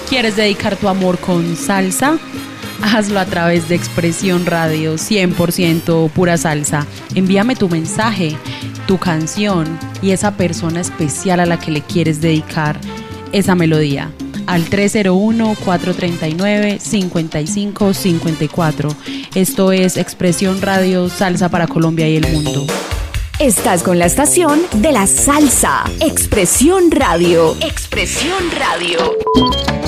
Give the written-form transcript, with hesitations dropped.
¿Quieres dedicar tu amor con salsa? Hazlo a través de Expresión Radio, 100% pura salsa. Envíame tu mensaje, tu canción y esa persona especial a la que le quieres dedicar esa melodía al 301-439-5554. Esto es Expresión Radio, salsa para Colombia y el mundo. Estás con la estación de la salsa. Expresión Radio. Expresión Radio.